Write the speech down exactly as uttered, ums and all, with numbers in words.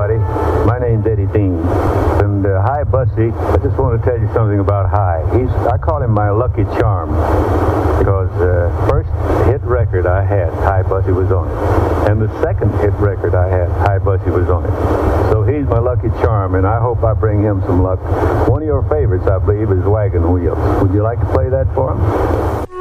everybody. My name's Eddie Dean. And uh, Hi Bussy, I just want to tell you something about Hi. He's, I call him my lucky charm because the uh, first hit record I had, Hi Bussy was on it. And the second hit record I had, Hi Bussy was on it. So he's my lucky charm, and I hope I bring him some luck. One of your favorites, I believe, is Wagon Wheels. Would you like to play that for him?